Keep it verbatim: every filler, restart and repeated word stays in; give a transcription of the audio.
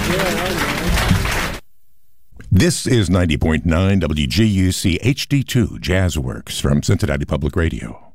This is ninety point nine W G U C H D two Jazzworks from Cincinnati Public Radio.